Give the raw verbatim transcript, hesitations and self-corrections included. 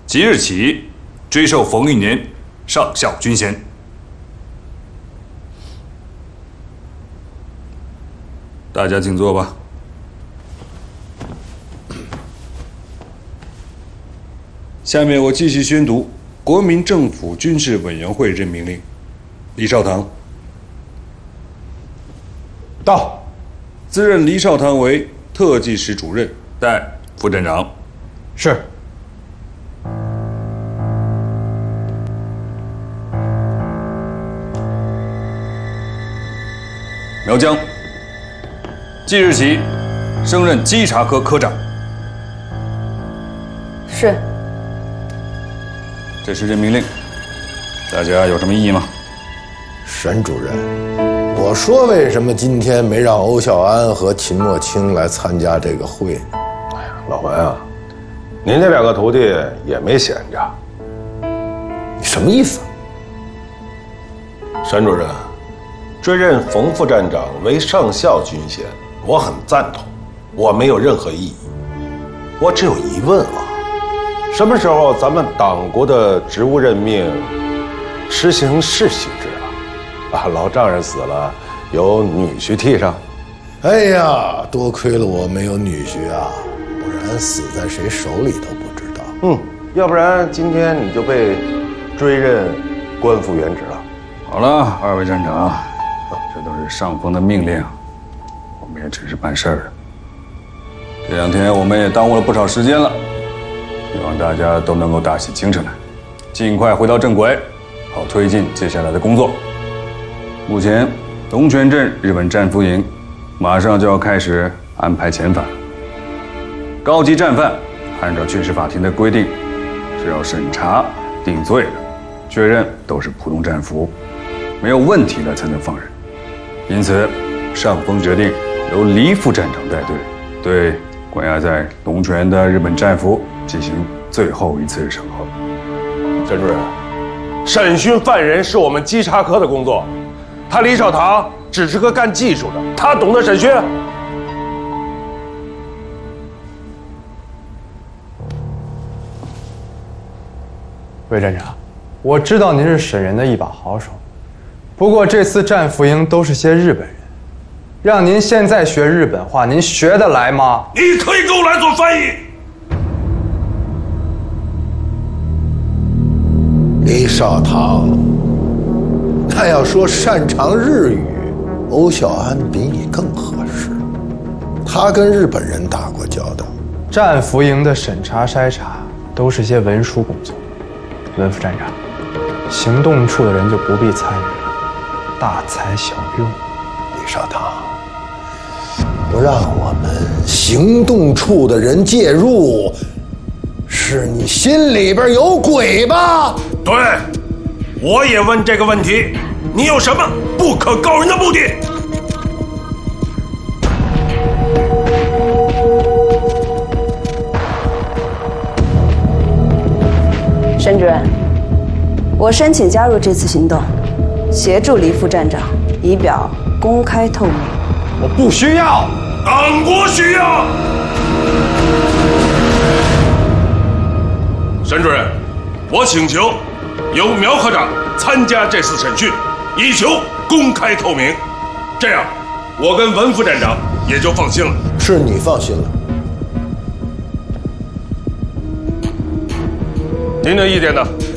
即日起追授冯玉年上校军衔。大家请坐吧。下面我继续宣读国民政府军事委员会任命令。李少堂到， 自任李少堂为特技室主任，代副站长。 是。 苗疆即日起升任稽查科科长。 是。 这是任命令，大家有什么异议吗？ 沈主任，我说为什么今天没让欧孝安和秦墨卿来参加这个会呢？ 哎呀，老文啊，您这两个徒弟也没闲着。 你什么意思？ 沈主任，追认冯副站长为上校军衔，我很赞同，我没有任何异议。我只有疑问啊，什么时候咱们党国的职务任命实行世袭制啊？啊，老丈人死了，由女婿替上。 哎呀，多亏了我没有女婿啊，不然死在谁手里都不知道。 嗯，要不然今天你就被追认官复原职了。 好了，二位站长，这都是上峰的命令，我们也只是办事儿的。这两天我们也耽误了不少时间了，希望大家都能够打起精神来，尽快回到正轨，好推进接下来的工作。目前，龙泉镇日本战俘营马上就要开始安排遣返。高级战犯按照军事法庭的规定，是要审查定罪的，确认都是普通战俘，没有问题的才能放人。因此，上峰决定由黎副站长带队，对关押在龙泉的日本战俘进行最后一次审核。 沈主任，审讯犯人是我们稽查科的工作，他李少堂只是个干技术的，他懂得审讯。 魏站长，我知道您是审人的一把好手，不过这次战俘营都是些日本人，让您现在学日本话，您学得来吗？ 你可以给我来做翻译。 李少堂，那要说擅长日语，欧孝安比你更合适，他跟日本人打过交道。 战俘营的审查筛查都是些文书工作，文副站长，行动处的人就不必参与了，大材小用。 李少堂，不让我们行动处的人介入，是你心里边有鬼吧？ 对，我也问这个问题，你有什么不可告人的目的？ 沈主任，我申请加入这次行动，协助黎副站长，以表公开透明。 我不需要， 党国需要。沈主任，我请求由苗科长参加这次审讯，以求公开透明。这样，我跟文副站长也就放心了。 是你放心了。 您的意见呢？